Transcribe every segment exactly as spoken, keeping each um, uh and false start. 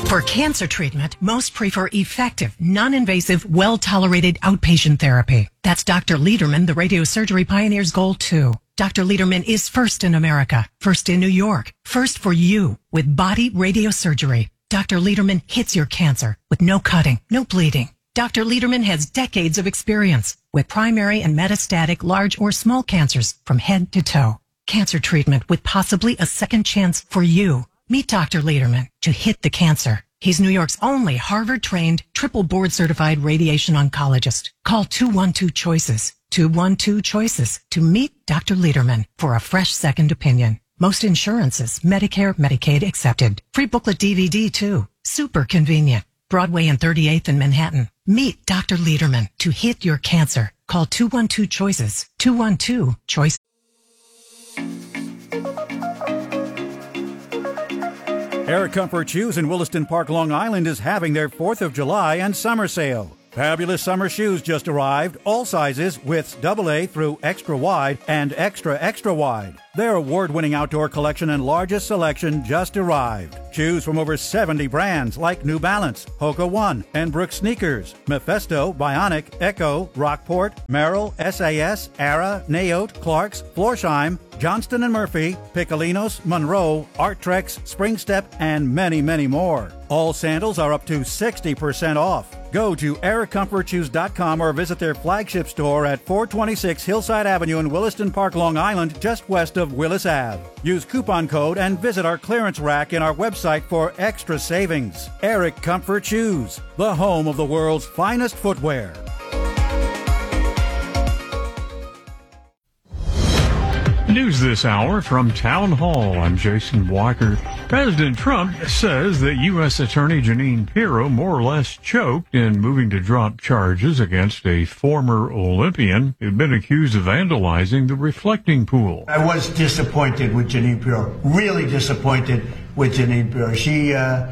For cancer treatment, most prefer effective, non-invasive, well-tolerated outpatient therapy. That's Doctor Lederman, the radiosurgery pioneer's goal, too. Doctor Lederman is first in America, first in New York, first for you with body radiosurgery. Doctor Lederman hits your cancer with no cutting, no bleeding. Doctor Lederman has decades of experience with primary and metastatic large or small cancers from head to toe. Cancer treatment with possibly a second chance for you. Meet Doctor Lederman to hit the cancer. He's New York's only Harvard-trained, triple board-certified radiation oncologist. Call two one two CHOICES, two one two CHOICES to meet Doctor Lederman for a fresh second opinion. Most insurances, Medicare, Medicaid accepted. Free booklet D V D, too. Super convenient. Broadway and thirty-eighth in Manhattan. Meet Doctor Lederman to hit your cancer. Call two one two CHOICES, two one two CHOICE. Eric Comfort Shoes in Williston Park, Long Island is having their fourth of July and summer sale. Fabulous summer shoes just arrived, all sizes, widths double A through extra wide and extra extra wide. Their award-winning outdoor collection and largest selection just arrived. Shoes from over seventy brands like New Balance, Hoka One, and Brooks Sneakers, Mephisto, Bionic, Echo, Rockport, Merrill, S A S, Ara, Naote, Clarks, Florsheim, Johnston and Murphy, Piccolinos, Monroe, Arttrex, Spring Step, and many, many more. All sandals are up to sixty percent off. Go to eric comfort shoes dot com or visit their flagship store at four twenty-six Hillside Avenue in Williston Park, Long Island, just west of Willis Avenue. Use coupon code and visit our clearance rack in our website for extra savings. Eric Comfort Shoes, the home of the world's finest footwear. News this hour from Town Hall. I'm Jason Walker. President Trump says that U S Attorney Jeanine Pirro more or less choked in moving to drop charges against a former Olympian who'd been accused of vandalizing the reflecting pool. I was disappointed with Jeanine Pirro, really disappointed with Jeanine Pirro. She, uh,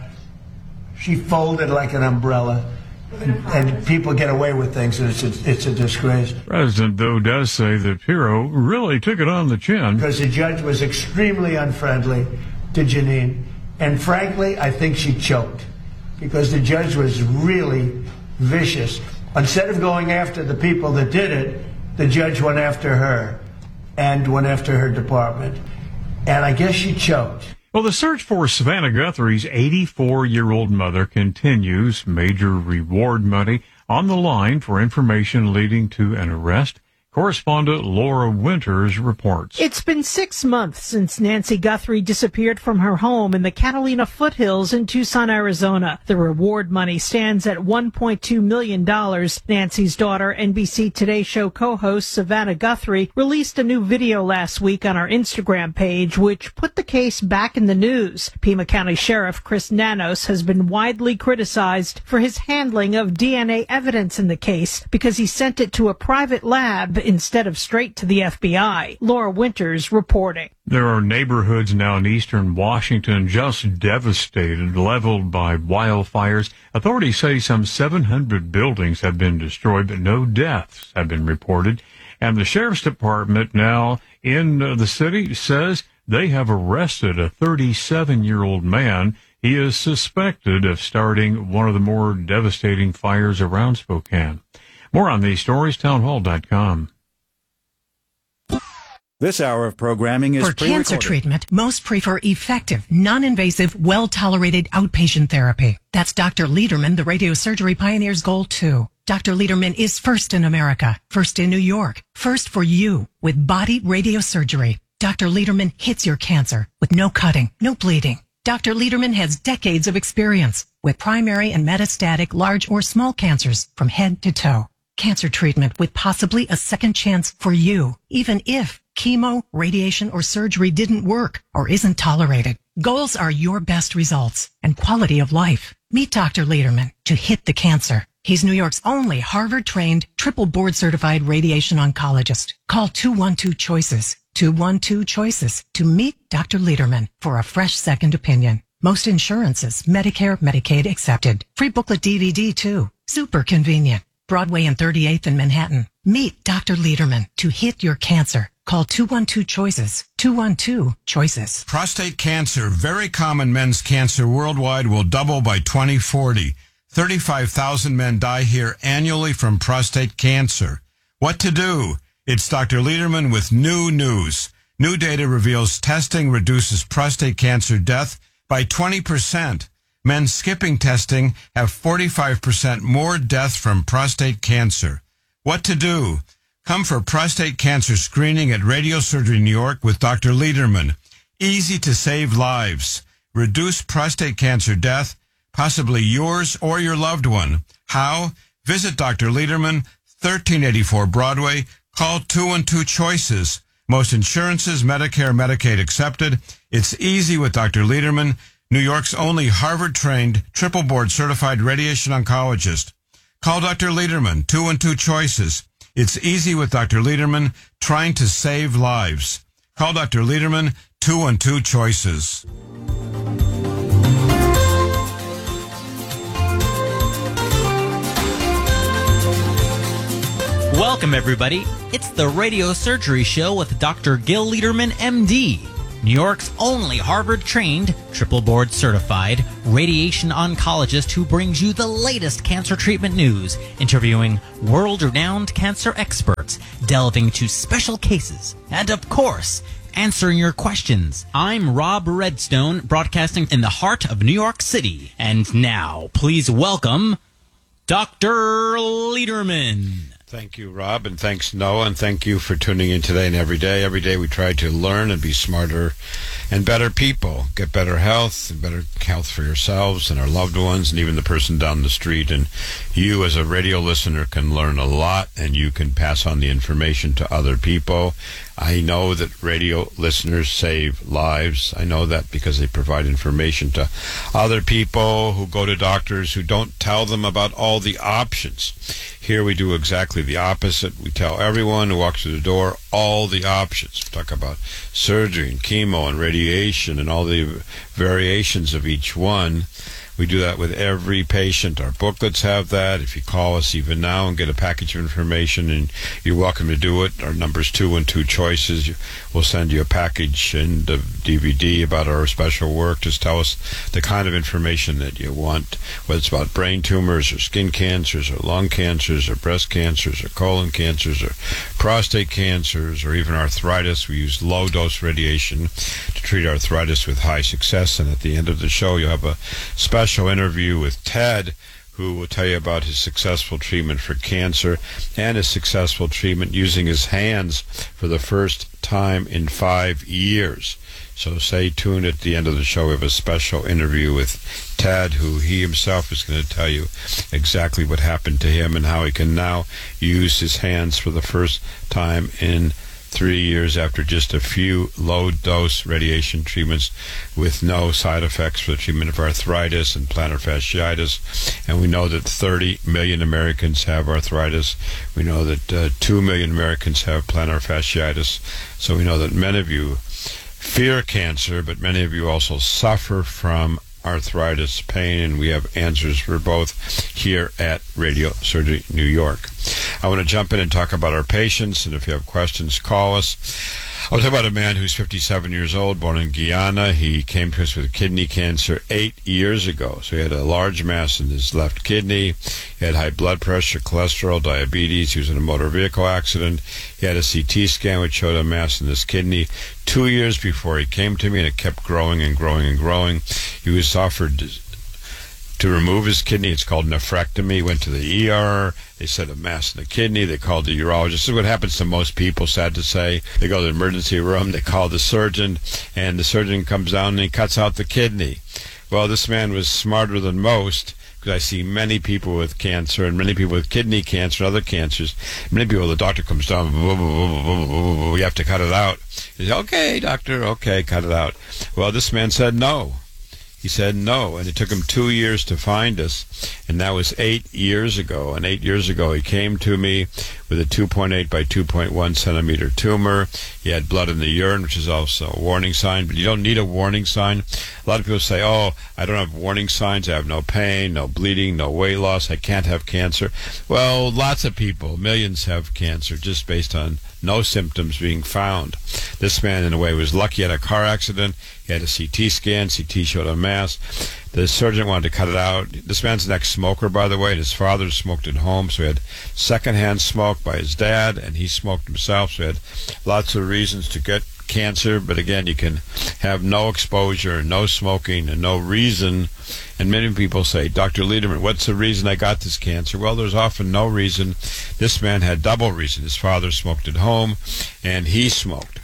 she folded like an umbrella. And, and people get away with things, and it's a, it's a disgrace. President, though, does say that Pirro really took it on the chin. Because the judge was extremely unfriendly to Jeanine, and frankly, I think she choked. Because the judge was really vicious. Instead of going after the people that did it, the judge went after her, and went after her department. And I guess she choked. Well, the search for Savannah Guthrie's eighty-four-year-old mother continues. Major reward money on the line for information leading to an arrest. Correspondent Laura Winters reports. It's been six months since Nancy Guthrie disappeared from her home in the Catalina foothills in Tucson, Arizona. The reward money stands at one point two million dollars. Nancy's daughter, N B C Today Show co-host Savannah Guthrie, released a new video last week on our Instagram page, which put the case back in the news. Pima County Sheriff Chris Nanos has been widely criticized for his handling of D N A evidence in the case because he sent it to a private lab instead of straight to the F B I. Laura Winters reporting. There are neighborhoods now in eastern Washington just devastated, leveled by wildfires. Authorities say some seven hundred buildings have been destroyed, but no deaths have been reported. And the sheriff's department now in the city says they have arrested a thirty-seven-year-old man. He is suspected of starting one of the more devastating fires around Spokane. More on these stories, town hall dot com. This hour of programming is For pre-recorded. cancer treatment, most prefer effective, non-invasive, well-tolerated outpatient therapy. That's Doctor Lederman, the radiosurgery pioneer's goal, too. Doctor Lederman is first in America, first in New York, first for you with body radiosurgery. Doctor Lederman hits your cancer with no cutting, no bleeding. Doctor Lederman has decades of experience with primary and metastatic large or small cancers from head to toe. Cancer treatment with possibly a second chance for you, even if chemo, radiation, or surgery didn't work or isn't tolerated. Goals are your best results and quality of life. Meet Doctor Lederman to hit the cancer. He's New York's only Harvard-trained, triple board-certified radiation oncologist. Call two one two CHOICES, two one two CHOICES to meet Doctor Lederman for a fresh second opinion. Most insurances, Medicare, Medicaid accepted. Free booklet D V D, too. Super convenient. Broadway and thirty-eighth in Manhattan. Meet Doctor Lederman to hit your cancer. Call two one two CHOICES, two one two CHOICES. Prostate cancer, very common men's cancer worldwide, will double by twenty forty. thirty-five thousand men die here annually from prostate cancer. What to do? It's Doctor Lederman with new news. New data reveals testing reduces prostate cancer death by twenty percent. Men skipping testing have forty-five percent more death from prostate cancer. What to do? Come for prostate cancer screening at Radiosurgery New York with Doctor Lederman. Easy to save lives. Reduce prostate cancer death, possibly yours or your loved one. How? Visit Doctor Lederman, thirteen eighty-four Broadway. Call two one two CHOICES. Most insurances, Medicare, Medicaid accepted. It's easy with Doctor Lederman, New York's only Harvard-trained, triple-board certified radiation oncologist. Call Doctor Lederman, two one two CHOICES. It's easy with Doctor Lederman, trying to save lives. Call Doctor Lederman, two one two CHOICES. Welcome, everybody. It's the Radio Surgery Show with Doctor Gil Lederman, M D, New York's only Harvard-trained, triple-board certified radiation oncologist who brings you the latest cancer treatment news, interviewing world-renowned cancer experts, delving into special cases, and, of course, answering your questions. I'm Rob Redstone, broadcasting in the heart of New York City. And now, please welcome Doctor Lederman. Thank you, Rob, and thanks, Noah, and thank you for tuning in today and every day. Every day we try to learn and be smarter and better people, get better health, and better health for yourselves and our loved ones and even the person down the street. And you, as a radio listener, can learn a lot, and you can pass on the information to other people. I know that radio listeners save lives. I know that because they provide information to other people who go to doctors who don't tell them about all the options. Here we do exactly the opposite. We tell everyone who walks through the door all the options. We talk about surgery and chemo and radiation and all the variations of each one. We do that with every patient. Our booklets have that. If you call us even now and get a package of information, and you're welcome to do it. Our number's two one two CHOICES. We'll send you a package and a D V D about our special work. Just tell us the kind of information that you want, whether it's about brain tumors or skin cancers or lung cancers or breast cancers or colon cancers or prostate cancers or even arthritis. We use low-dose radiation to treat arthritis with high success. And at the end of the show, you'll have a special Special interview with Ted, who will tell you about his successful treatment for cancer and his successful treatment using his hands for the first time in five years. So stay tuned. At the end of the show, we have a special interview with Ted, who he himself is going to tell you exactly what happened to him and how he can now use his hands for the first time in three years after just a few low-dose radiation treatments with no side effects for the treatment of arthritis and plantar fasciitis. And we know that thirty million Americans have arthritis. We know that uh, two million Americans have plantar fasciitis. So we know that many of you fear cancer, but many of you also suffer from arthritis pain, and we have answers for both here at Radio Surgery New York. I want to jump in and talk about our patients, and if you have questions, call us. I'll talk about a man who's fifty-seven years old, born in Guyana. He came to us with kidney cancer eight years ago. So he had a large mass in his left kidney. He had high blood pressure, cholesterol, diabetes. He was in a motor vehicle accident. He had a C T scan which showed a mass in his kidney two years before he came to me, and it kept growing and growing and growing. He was offered to remove his kidney. It's called nephrectomy. He went to the E R. They said a mass in the kidney. They called the urologist. This is what happens to most people, sad to say. They go to the emergency room. They call the surgeon, and the surgeon comes down and he cuts out the kidney. Well, this man was smarter than most, because I see many people with cancer and many people with kidney cancer and other cancers. Many people, the doctor comes down, you have to cut it out. He says, okay, doctor, okay, cut it out. Well, this man said no. He said no, and it took him two years to find us, and that was eight years ago. And eight years ago, he came to me with a two point eight by two point one centimeter tumor. He had blood in the urine, which is also a warning sign, but you don't need a warning sign. A lot of people say, oh, I don't have warning signs. I have no pain, no bleeding, no weight loss. I can't have cancer. Well, lots of people, millions have cancer just based on no symptoms being found. This man, in a way, was lucky. He had a car accident. He had a C T scan. C T showed a mass. The surgeon wanted to cut it out. This man's an ex-smoker, by the way. His father smoked at home, so he had secondhand smoke by his dad, and he smoked himself, so he had lots of reasons to get cancer. But again, you can have no exposure, no smoking, and no reason. And many people say, Doctor Lederman, what's the reason I got this cancer? Well, there's often no reason. This man had double reason. His father smoked at home, and he smoked.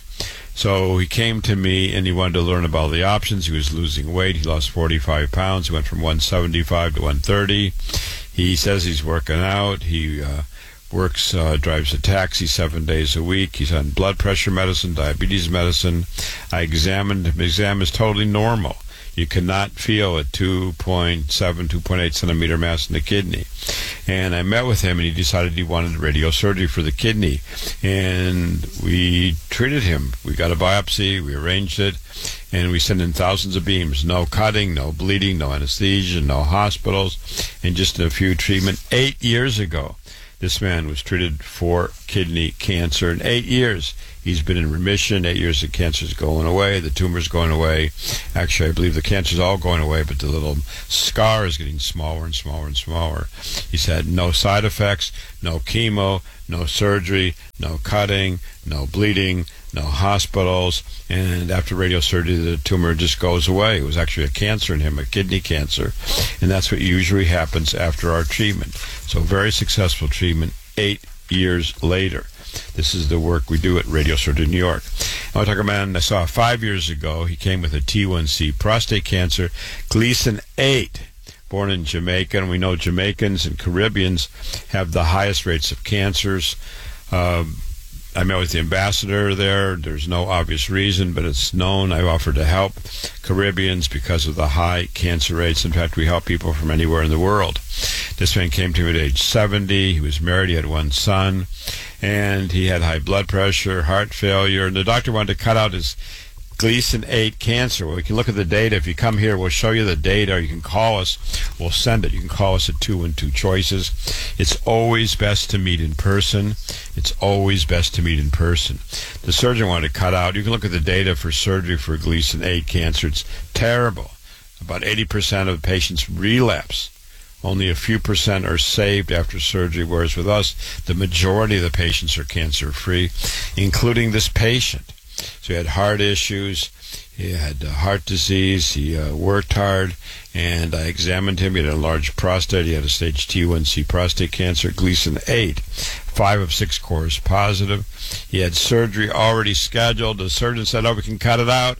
So he came to me, and he wanted to learn about the options. He was losing weight. He lost forty-five pounds. He went from one seventy-five to one thirty. He says he's working out. He uh, works, uh, drives a taxi seven days a week. He's on blood pressure medicine, diabetes medicine. I examined him. His exam is totally normal. You cannot feel a two point seven, two point eight centimeter mass in the kidney. And I met with him, and he decided he wanted radiosurgery for the kidney. And we treated him. We got a biopsy, we arranged it, and we sent in thousands of beams. No cutting, no bleeding, no anesthesia, no hospitals, and just a few treatment. Eight years ago, this man was treated for kidney cancer. In eight years, he's been in remission. Eight years, the cancer's going away. The tumor's going away. Actually, I believe the cancer's all going away, but the little scar is getting smaller and smaller and smaller. He's had no side effects, no chemo, no surgery, no cutting, no bleeding, no hospitals. And after radiosurgery, the tumor just goes away. It was actually a cancer in him, a kidney cancer. And that's what usually happens after our treatment. So very successful treatment eight years later. This is the work we do at Radiosurgery New York. I want to talk about a man I saw five years ago. He came with a T one C prostate cancer, Gleason eight, born in Jamaica. And we know Jamaicans and Caribbeans have the highest rates of cancers. Um, I met with the ambassador there. There's no obvious reason, but it's known. I've offered to help Caribbeans because of the high cancer rates. In fact, we help people from anywhere in the world. This man came to me at age seventy. He was married. He had one son. And he had high blood pressure, heart failure. And the doctor wanted to cut out his Gleason eight cancer. Well, we can look at the data. If you come here, we'll show you the data, or you can call us. We'll send it. You can call us at two one two choices. It's always best to meet in person. It's always best to meet in person. The surgeon wanted to cut out. You can look at the data for surgery for Gleason eight cancer. It's terrible. About eighty percent of patients relapse. Only a few percent are saved after surgery, whereas with us, the majority of the patients are cancer-free, including this patient. So he had heart issues, he had uh, heart disease, he uh, worked hard, and I examined him. He had a large prostate, he had a stage T one C prostate cancer, Gleason eight, five of six cores positive. He had surgery already scheduled. The surgeon said, oh, we can cut it out.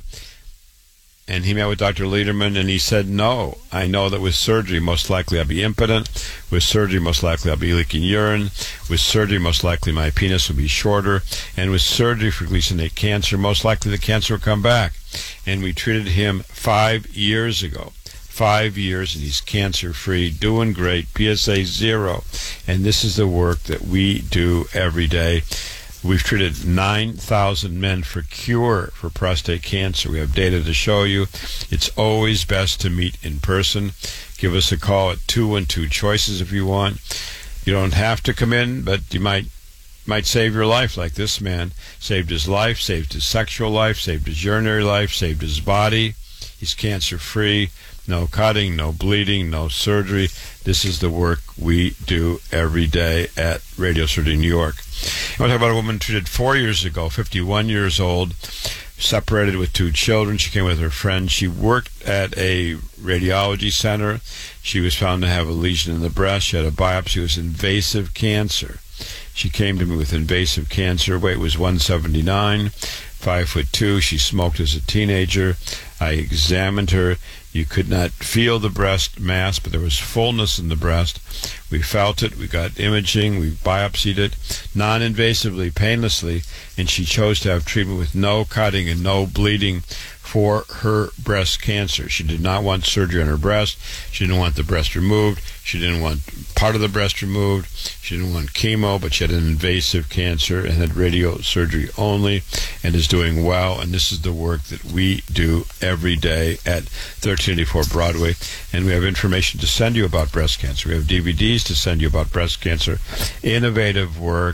And he met with Doctor Lederman, and he said, no, I know that with surgery, most likely I'll be impotent. With surgery, most likely I'll be leaking urine. With surgery, most likely my penis will be shorter. And with surgery for Gleason eight cancer, most likely the cancer will come back. And we treated him five years ago. Five years, and he's cancer-free, doing great, P S A zero. And this is the work that we do every day. We've treated nine thousand men for cure for prostate cancer. We have data to show you. It's always best to meet in person. Give us a call at two one two choices if you want. You don't have to come in, but you might might save your life, like this man. Saved his life, saved his sexual life, saved his urinary life, saved his body. He's cancer-free. No cutting, no bleeding, no surgery. This is the work we do every day at Radiosurgery New York. I want to talk about a woman treated four years ago, fifty-one years old, separated with two children. She came with her friend. She worked at a radiology center. She was found to have a lesion in the breast. She had a biopsy. It was invasive cancer. She came to me with invasive cancer. Weight was one seventy-nine, five foot two. She smoked as a teenager. I examined her. You could not feel the breast mass, but there was fullness in the breast. We felt it. We got imaging. We biopsied it non-invasively, painlessly, and she chose to have treatment with no cutting and no bleeding for her breast cancer. She did not want surgery on her breast. She didn't want the breast removed. She didn't want part of the breast removed. She didn't want chemo, but she had an invasive cancer and had radio surgery only and is doing well. And this is the work that we do every day at thirteen eighty-four Broadway. And we have information to send you about breast cancer. We have D V Ds to send you about breast cancer. Innovative work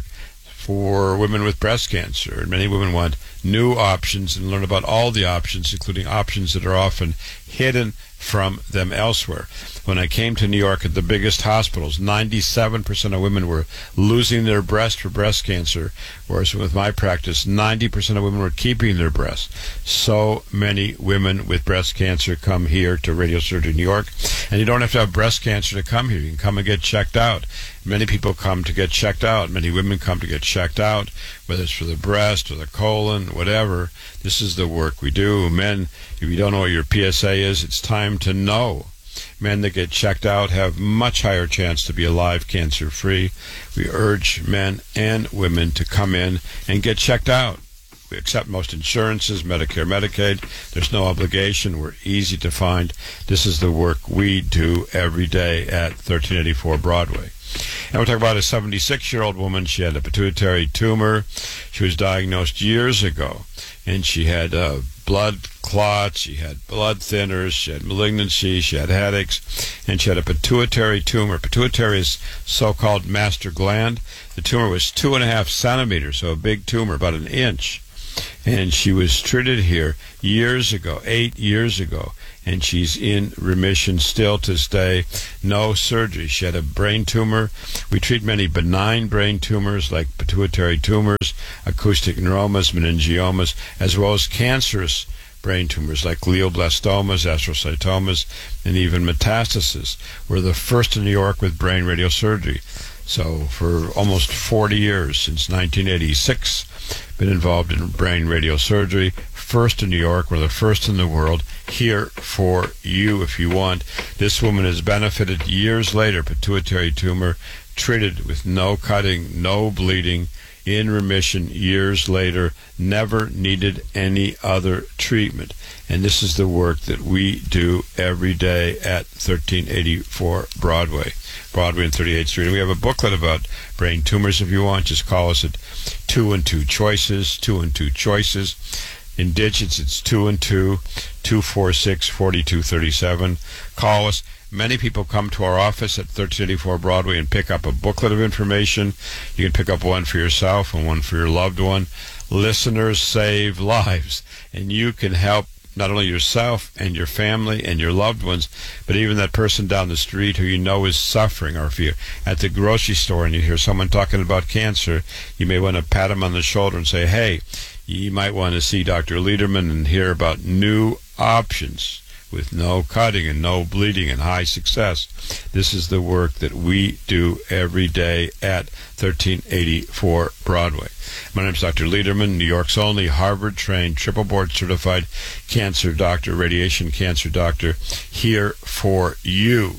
for women with breast cancer. And many women want new options and learn about all the options, including options that are often hidden from them elsewhere. When I came to New York at the biggest hospitals, ninety-seven percent of women were losing their breast for breast cancer, whereas with my practice, ninety percent of women were keeping their breasts. So many women with breast cancer come here to Radio Surgery New York, and you don't have to have breast cancer to come here. You can come and get checked out. Many people come to get checked out. Many women come to get checked out, whether it's for the breast or the colon, whatever. This is the work we do. Men, if you don't know what your P S A is, it's time to know. Men that get checked out have much higher chance to be alive cancer-free. We urge men and women to come in and get checked out. We accept most insurances, Medicare, Medicaid. There's no obligation. We're easy to find. This is the work we do every day at thirteen eighty-four Broadway. And we're talking about a seventy-six-year-old woman. She had a pituitary tumor. She was diagnosed years ago, and she had uh, blood clots, she had blood thinners, she had malignancy, she had headaches, and she had a pituitary tumor. Pituitary is so-called master gland. The tumor was two and a half centimeters, so a big tumor, about an inch. And she was treated here years ago, eight years ago, and she's in remission still to this day. No surgery. She had a brain tumor. We treat many benign brain tumors like pituitary tumors, acoustic neuromas, meningiomas, as well as cancerous brain tumors like glioblastomas, astrocytomas, and even metastases. We're the first in New York with brain radiosurgery. So for almost forty years, since nineteen eighty-six, been involved in brain radiosurgery. First in New York, we're the first in the world, here for you if you want. This woman has benefited years later, pituitary tumor, treated with no cutting, no bleeding, in remission years later, never needed any other treatment. And this is the work that we do every day at thirteen eighty-four Broadway, Broadway and thirty-eighth Street. And we have a booklet about brain tumors if you want. Just call us at two and two choices, two and two choices. In digits, it's two and two, two four six, four two three seven. Call us. Many people come to our office at thirteen eighty-four Broadway and pick up a booklet of information. You can pick up one for yourself and one for your loved one. Listeners save lives, and you can help not only yourself and your family and your loved ones, but even that person down the street who you know is suffering. Or if you're at the grocery store and you hear someone talking about cancer, you may want to pat them on the shoulder and say, hey, you might want to see Doctor Lederman and hear about new options with no cutting and no bleeding and high success. This is the work that we do every day at thirteen eighty-four Broadway. My name is Doctor Lederman, New York's only Harvard-trained, triple board-certified cancer doctor, radiation cancer doctor, here for you.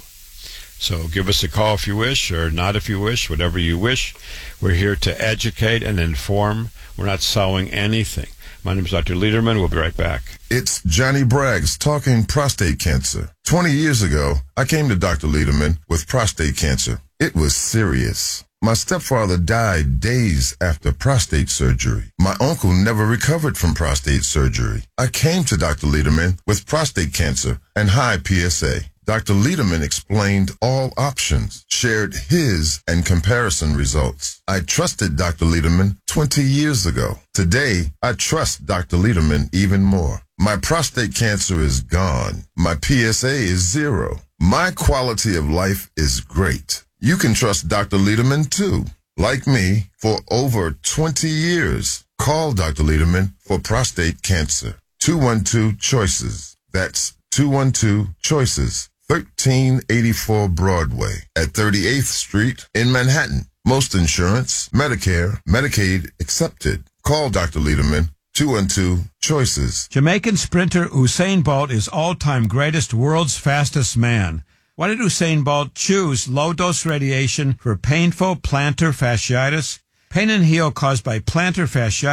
So give us a call if you wish, or not if you wish, whatever you wish. We're here to educate and inform. We're not selling anything. My name is Doctor Lederman. We'll be right back. It's Johnny Braggs talking prostate cancer. twenty years ago, I came to Doctor Lederman with prostate cancer. It was serious. My stepfather died days after prostate surgery. My uncle never recovered from prostate surgery. I came to Doctor Lederman with prostate cancer and high P S A. Doctor Lederman explained all options, shared his and comparison results. I trusted Doctor Lederman twenty years ago. Today, I trust Doctor Lederman even more. My prostate cancer is gone. My P S A is zero. My quality of life is great. You can trust Doctor Lederman too. Like me, for over twenty years. Call Doctor Lederman for prostate cancer. two one two choices. That's two one two choices. thirteen eighty-four Broadway at thirty-eighth Street in Manhattan. Most insurance, Medicare, Medicaid accepted. Call Doctor Lederman, two one two choices. Jamaican sprinter Usain Bolt is all-time greatest, world's fastest man. Why did Usain Bolt choose low-dose radiation for painful plantar fasciitis? Pain and heel caused by plantar fasciitis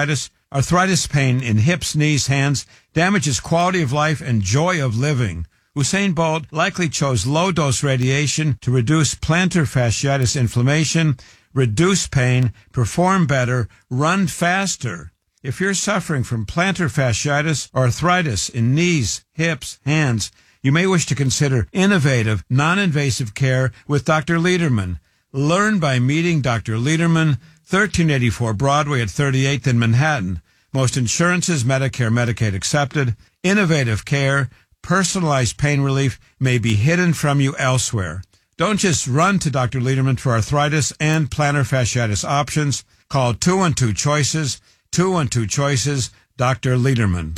Arthritis pain in hips, knees, hands damages quality of life and joy of living. Usain Bolt likely chose low-dose radiation to reduce plantar fasciitis inflammation, reduce pain, perform better, run faster. If you're suffering from plantar fasciitis or arthritis in knees, hips, hands, you may wish to consider innovative, non-invasive care with Doctor Lederman. Learn by meeting Doctor Lederman, thirteen eighty-four Broadway at thirty-eighth in Manhattan. Most insurances, Medicare, Medicaid accepted. Innovative care, personalized pain relief may be hidden from you elsewhere. Don't just run to Doctor Lederman for arthritis and plantar fasciitis options. Call two one two choices, two one two choices, Doctor Lederman.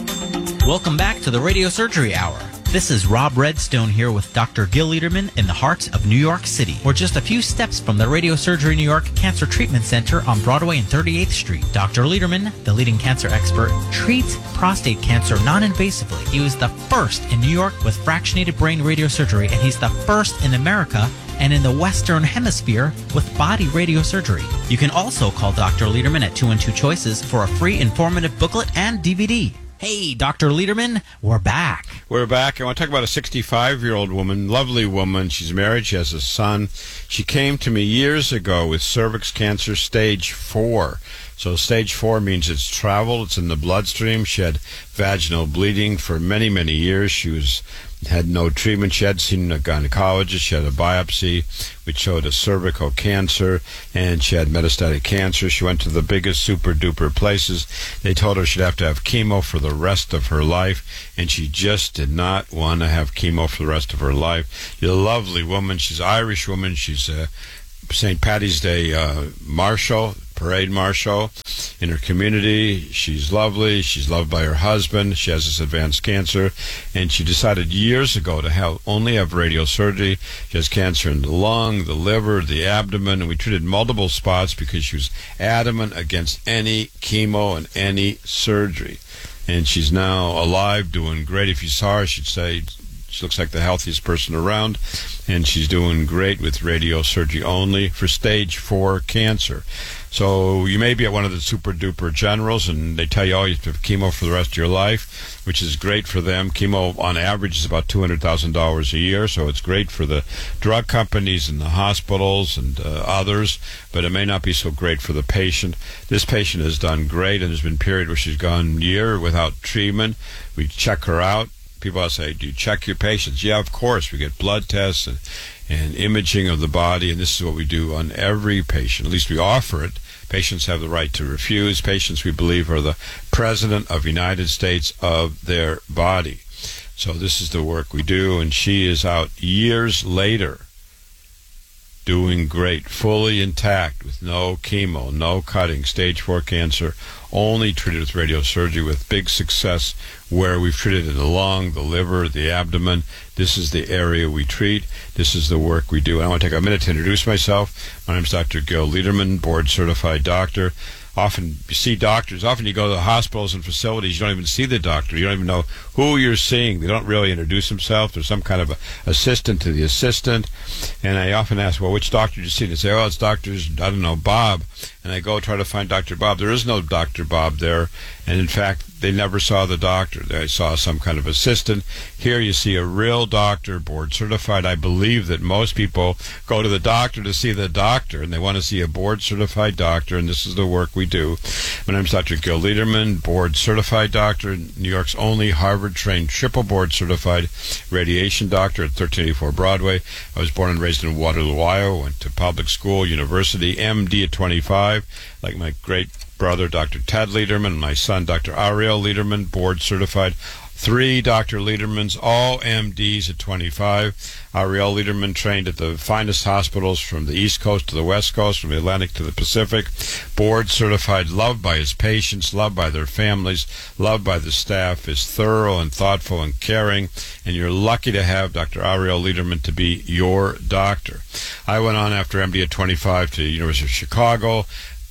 Welcome back to the Radio Surgery Hour. This is Rob Redstone here with Doctor Gil Lederman in the heart of New York City. We're just a few steps from the Radio Surgery New York Cancer Treatment Center on Broadway and thirty-eighth Street. Doctor Lederman, the leading cancer expert, treats prostate cancer non-invasively. He was the first in New York with fractionated brain radiosurgery, and he's the first in America and in the Western Hemisphere with body radiosurgery. You can also call Doctor Lederman at two one two choices for a free informative booklet and D V D. Hey, Doctor Lederman, we're back. We're back. I want to talk about a sixty-five-year-old woman, lovely woman. She's married. She has a son. She came to me years ago with cervix cancer stage four. So stage four means it's traveled. It's in the bloodstream. She had vaginal bleeding for many, many years. She was had no treatment. She had seen a gynecologist. She had a biopsy, which showed a cervical cancer, and she had metastatic cancer. She went to the biggest super-duper places. They told her she'd have to have chemo for the rest of her life, and she just did not want to have chemo for the rest of her life. She's a lovely woman. She's an Irish woman. She's a Saint Paddy's Day uh, marshal, parade marshal in her community. She's lovely. She's loved by her husband. She has this advanced cancer, and she decided years ago to have only have radiosurgery. She has cancer in the lung, the liver, the abdomen, and we treated multiple spots because she was adamant against any chemo and any surgery. And she's now alive, doing great. If you saw her, she'd say she looks like the healthiest person around, and she's doing great with radiosurgery only for stage four cancer. So you may be at one of the super-duper generals, and they tell you, oh, you have to have chemo for the rest of your life, which is great for them. Chemo, on average, is about two hundred thousand dollars a year, so it's great for the drug companies and the hospitals and uh, others, but it may not be so great for the patient. This patient has done great, and there's been a period where she's gone a year without treatment. We check her out. People say, do you check your patients? Yeah, of course. We get blood tests and, and imaging of the body, and this is what we do on every patient. At least we offer it. Patients have the right to refuse. Patients, we believe, are the president of the United States of their body. So this is the work we do, and she is out years later doing great, fully intact, with no chemo, no cutting, stage four cancer, only treated with radiosurgery with big success, where we've treated in the lung, the liver, the abdomen. This is the area we treat. This is the work we do. And I want to take a minute to introduce myself. My name is Doctor Gil Lederman, board-certified doctor. Often you see doctors, often you go to the hospitals and facilities, you don't even see the doctor. You don't even know who you're seeing. They don't really introduce themselves. There's some kind of a assistant to the assistant. And I often ask, well, which doctor did you see? They say, oh, it's doctors, I don't know, Bob. And I go try to find Doctor Bob. There is no Doctor Bob there. And in fact, they never saw the doctor. They saw some kind of assistant. Here you see a real doctor, board certified. I believe that most people go to the doctor to see the doctor, and they want to see a board certified doctor, and this is the work we do. My name is Doctor Gil Lederman, board certified doctor, New York's only Harvard trained triple board certified radiation doctor at thirteen eighty-four Broadway. I was born and raised in Waterloo, Iowa, went to public school, university, M D at twenty-five, like my great brother, Doctor Ted Lederman, my son, Doctor Ariel Lederman, board certified. Three Doctor Ledermans, all M Ds at twenty-five. Ariel Lederman trained at the finest hospitals from the East Coast to the West Coast, from the Atlantic to the Pacific. Board certified, loved by his patients, loved by their families, loved by the staff, is thorough and thoughtful and caring, and you're lucky to have Doctor Ariel Lederman to be your doctor. I went on after M D at twenty-five to the University of Chicago,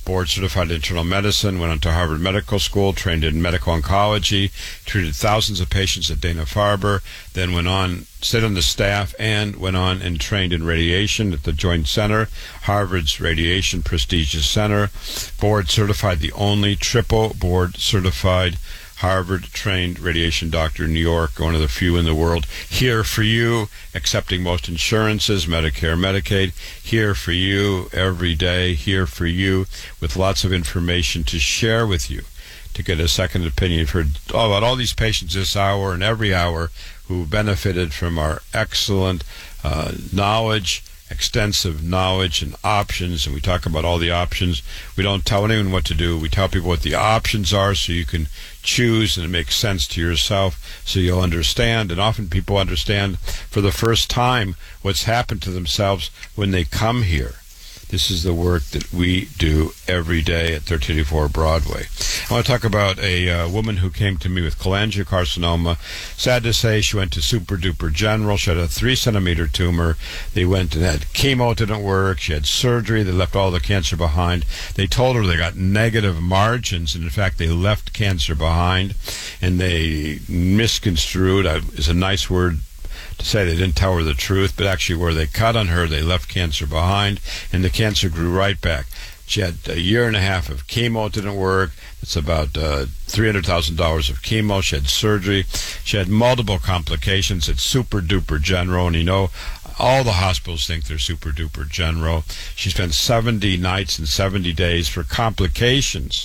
board-certified in internal medicine, went on to Harvard Medical School, trained in medical oncology, treated thousands of patients at Dana-Farber, then went on, stayed on the staff, and went on and trained in radiation at the Joint Center, Harvard's Radiation Prestigious Center, board-certified, the only triple board-certified Harvard-trained radiation doctor in New York, one of the few in the world. Here for you, accepting most insurances, Medicare, Medicaid. Here for you every day. Here for you with lots of information to share with you, to get a second opinion. You've heard all about all these patients this hour and every hour who benefited from our excellent uh, knowledge, extensive knowledge and options, and we talk about all the options. We don't tell anyone what to do. We tell people what the options are so you can choose and it makes sense to yourself so you'll understand. And often people understand for the first time what's happened to themselves when they come here. This is the work that we do every day at thirteen eighty-four Broadway. I want to talk about a uh, woman who came to me with cholangiocarcinoma. Sad to say, she went to Super Duper General. She had a three centimeter tumor. They went and had chemo, it didn't work. She had surgery. They left all the cancer behind. They told her they got negative margins, and in fact, they left cancer behind, and they misconstrued, uh, is a nice word to say, they didn't tell her the truth, but actually where they cut on her, they left cancer behind, and the cancer grew right back. She had a year and a half of chemo, it didn't work. It's about uh, three hundred thousand dollars of chemo. She had surgery. She had multiple complications at Super Duper General, and you know, all the hospitals think they're Super Duper General. She spent seventy nights and seventy days for complications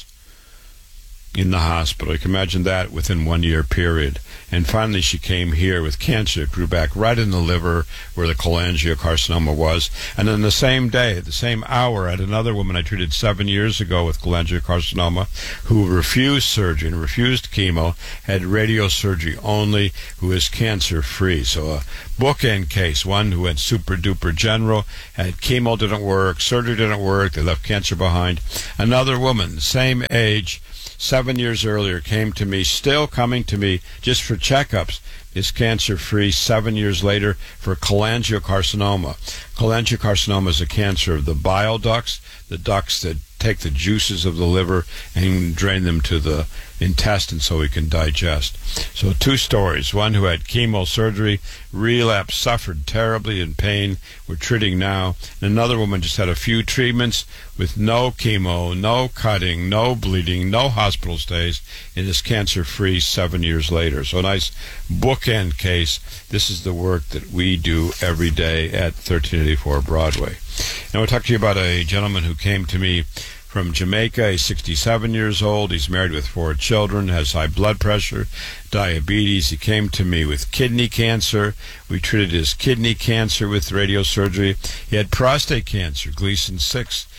in the hospital. You can imagine that within one year period. And finally she came here with cancer. It grew back right in the liver where the cholangiocarcinoma was. And then the same day, the same hour, I had another woman I treated seven years ago with cholangiocarcinoma who refused surgery and refused chemo, had radiosurgery only, who is cancer-free. So a bookend case, one who went Super Duper General, had chemo, didn't work, surgery didn't work, they left cancer behind. Another woman, same age, seven years earlier, came to me, still coming to me just for checkups, is cancer-free seven years later for cholangiocarcinoma. Cholangiocarcinoma is a cancer of the bile ducts, the ducts that take the juices of the liver and drain them to the intestine so we can digest. So two stories. One who had chemo surgery, relapsed, suffered terribly in pain. We're treating now. And another woman just had a few treatments with no chemo, no cutting, no bleeding, no hospital stays, and is cancer-free seven years later. So a nice bookend case. This is the work that we do every day at thirteen eighty-four Broadway. And we'll talk to you about a gentleman who came to me from Jamaica. He's sixty-seven years old. He's married with four children, has high blood pressure, diabetes. He came to me with kidney cancer. We treated his kidney cancer with radiosurgery. He had prostate cancer, Gleason six.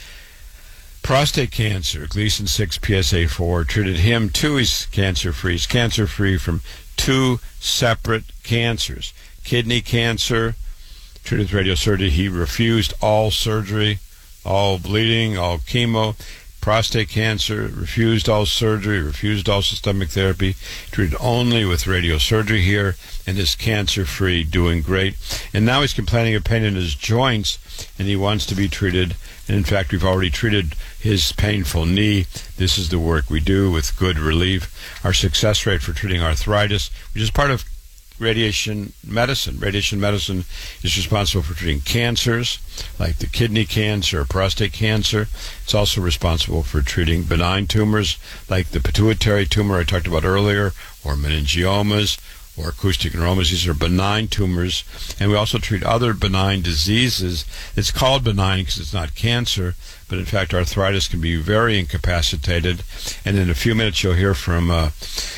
Prostate cancer, Gleason six, P S A four. Treated him too. He's cancer-free. He's cancer-free from two separate cancers. Kidney cancer, treated with radiosurgery. He refused all surgery, all bleeding, all chemo. Prostate cancer, refused all surgery, refused all systemic therapy, treated only with radiosurgery here, and is cancer-free, doing great. And now he's complaining of pain in his joints, and he wants to be treated. And in fact, we've already treated his painful knee. This is the work we do with good relief. Our success rate for treating arthritis, which is part of radiation medicine. Radiation medicine is responsible for treating cancers like the kidney cancer or prostate cancer. It's also responsible for treating benign tumors like the pituitary tumor I talked about earlier, or meningiomas, or acoustic neuromas. These are benign tumors. And we also treat other benign diseases. It's called benign because it's not cancer, but in fact arthritis can be very incapacitated. And in a few minutes you'll hear from uh,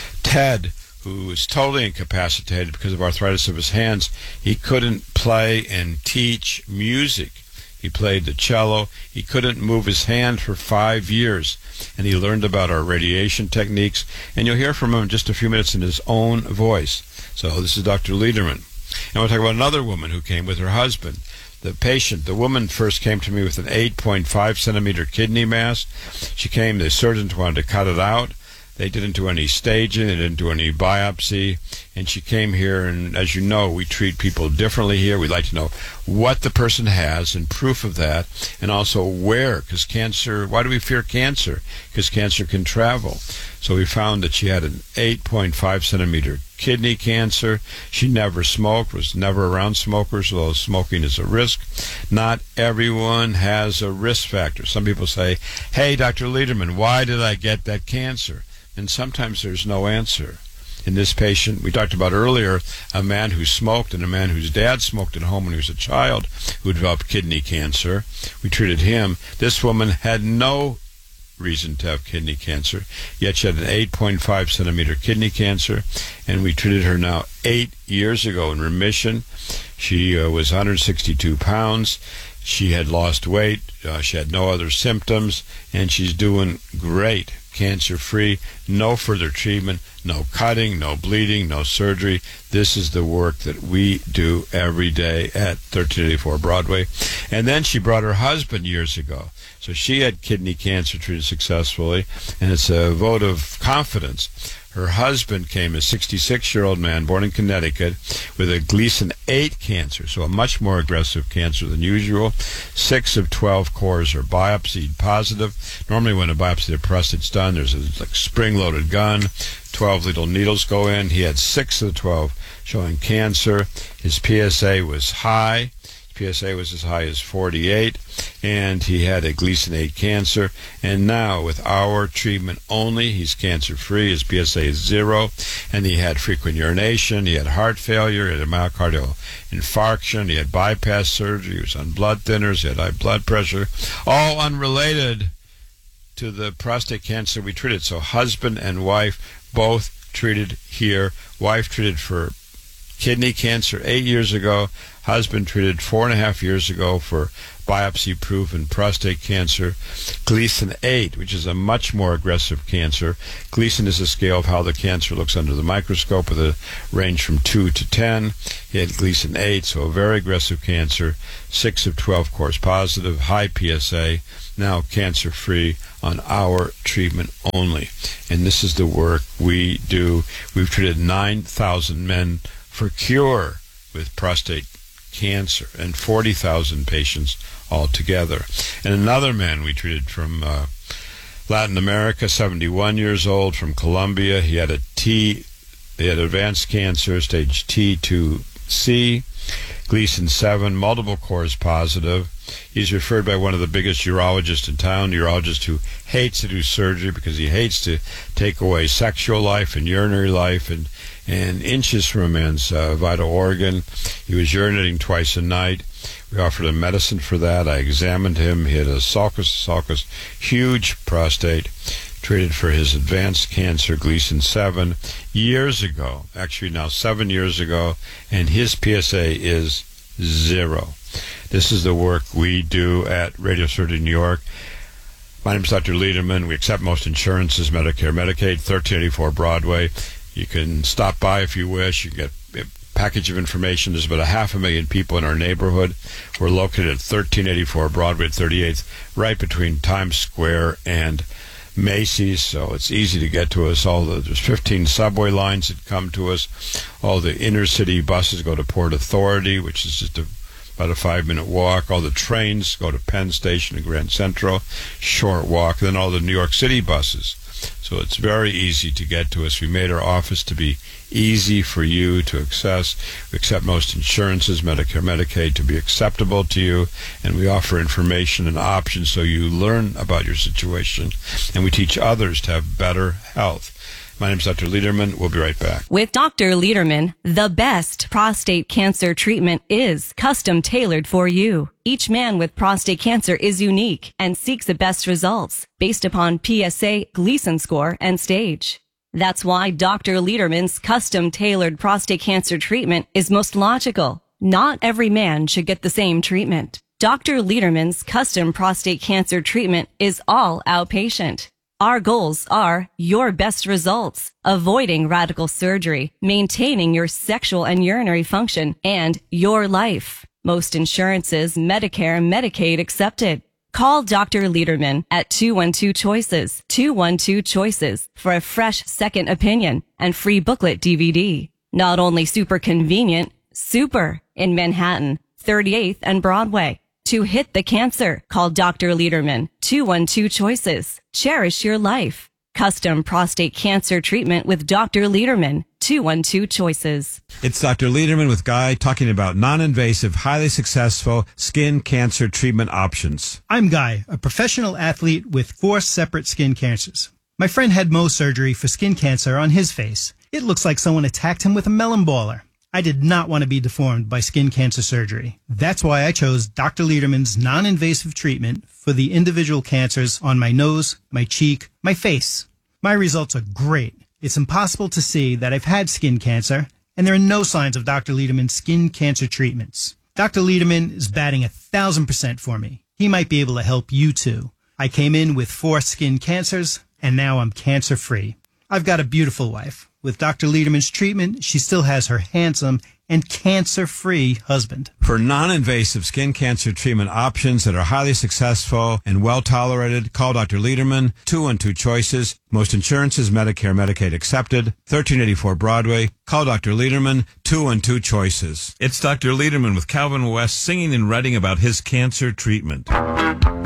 Ted, who is totally incapacitated because of arthritis of his hands. He couldn't play and teach music. He played the cello. He couldn't move his hand for five years. And he learned about our radiation techniques. And you'll hear from him in just a few minutes in his own voice. So this is Doctor Lederman. And we'll talk about another woman who came with her husband. The patient, the woman first came to me with an eight point five centimeter kidney mass. She came, the surgeons wanted to cut it out. They didn't do any staging, they didn't do any biopsy, and she came here, and as you know, we treat people differently here. We'd like to know what the person has and proof of that, and also where, because cancer, why do we fear cancer? Because cancer can travel. So we found that she had an eight point five centimeter kidney cancer. She never smoked, was never around smokers, although smoking is a risk. Not everyone has a risk factor. Some people say, hey, Doctor Lederman, why did I get that cancer? And sometimes there's no answer. In this patient, we talked about earlier, a man who smoked and a man whose dad smoked at home when he was a child who developed kidney cancer. We treated him. This woman had no reason to have kidney cancer, yet she had an eight point five centimeter kidney cancer, and we treated her now eight years ago in remission. She uh, was one hundred sixty-two pounds. She had lost weight. Uh, she had no other symptoms, and she's doing great, cancer-free, no further treatment, no cutting, no bleeding, no surgery. This is the work that we do every day at thirteen eighty-four Broadway. And then she brought her husband years ago. So she had kidney cancer treated successfully, and it's a vote of confidence. Her husband came, a sixty-six-year-old man born in Connecticut, with a Gleason eight cancer, so a much more aggressive cancer than usual. Six of twelve cores are biopsy positive. Normally when a biopsy of the prostate's done, there's a like spring-loaded gun. twelve little needles go in. He had six of the twelve showing cancer. His P S A was high. P S A was as high as forty-eight, and he had a Gleason eight cancer. And now, with our treatment only, he's cancer-free. His P S A is zero, and he had frequent urination. He had heart failure. He had a myocardial infarction. He had bypass surgery. He was on blood thinners. He had high blood pressure, all unrelated to the prostate cancer we treated. So husband and wife both treated here. Wife treated for kidney cancer eight years ago. Husband treated four and a half years ago for biopsy-proven prostate cancer. Gleason eight, which is a much more aggressive cancer. Gleason is a scale of how the cancer looks under the microscope with a range from two to ten. He had Gleason eight, so a very aggressive cancer. six of twelve cores positive, high P S A, now cancer-free on our treatment only. And this is the work we do. We've treated nine thousand men for cure with prostate cancer and forty thousand patients altogether. And another man we treated from uh, Latin America, seventy-one years old, from Colombia. He had a T, he had advanced cancer, stage T two C, Gleason seven, multiple cores positive. He's referred by one of the biggest urologists in town, urologist who hates to do surgery because he hates to take away sexual life and urinary life and, and inches from a man's uh, vital organ. He was urinating twice a night. We offered him medicine for that. I examined him. He had a sulcus, sulcus, huge prostate, treated for his advanced cancer, Gleason seven, years ago, actually now seven years ago, and his P S A is zero. This is the work we do at Radio Surgery New York. My name is Doctor Lederman. We accept most insurances, Medicare, Medicaid, thirteen eighty-four Broadway. You can stop by if you wish. You get a package of information. There's about a half a million people in our neighborhood. We're located at thirteen eighty-four Broadway at thirty-eighth, right between Times Square and Macy's, so it's easy to get to us. All the, there's fifteen subway lines that come to us. All the inner city buses go to Port Authority, which is just a about a five-minute walk. All the trains go to Penn Station and Grand Central, short walk. Then all the New York City buses. So it's very easy to get to us. We made our office to be easy for you to access. We accept most insurances, Medicare, Medicaid, to be acceptable to you, and we offer information and options so you learn about your situation, and we teach others to have better health. My name is Doctor Lederman. We'll be right back. With Doctor Lederman, the best prostate cancer treatment is custom tailored for you. Each man with prostate cancer is unique and seeks the best results based upon P S A, Gleason score, and stage. That's why Doctor Lederman's custom tailored prostate cancer treatment is most logical. Not every man should get the same treatment. Doctor Lederman's custom prostate cancer treatment is all outpatient. Our goals are your best results, avoiding radical surgery, maintaining your sexual and urinary function, and your life. Most insurances, Medicare and Medicaid accepted. Call Doctor Lederman at two one two choices, two one two choices for a fresh second opinion and free booklet D V D. Not only super convenient, super in Manhattan, thirty-eighth and Broadway. To hit the cancer, call Doctor Lederman, two one two choices. Cherish your life. Custom prostate cancer treatment with Doctor Lederman, two one two choices. It's Doctor Lederman with Guy talking about non-invasive, highly successful skin cancer treatment options. I'm Guy, a professional athlete with four separate skin cancers. My friend had Mohs surgery for skin cancer on his face. It looks like someone attacked him with a melon baller. I did not want to be deformed by skin cancer surgery. That's why I chose Doctor Lederman's non-invasive treatment for the individual cancers on my nose, my cheek, my face. My results are great. It's impossible to see that I've had skin cancer, and there are no signs of Doctor Lederman's skin cancer treatments. Doctor Lederman is batting a thousand percent for me. He might be able to help you too. I came in with four skin cancers, and now I'm cancer-free. I've got a beautiful wife. With Doctor Lederman's treatment, she still has her handsome and cancer-free husband. For non-invasive skin cancer treatment options that are highly successful and well-tolerated, call Doctor Lederman, two one two choices. Most insurances, Medicare, Medicaid accepted. thirteen eighty-four Broadway. Call Doctor Lederman, two one two choices. It's Doctor Lederman with Calvin West singing and writing about his cancer treatment.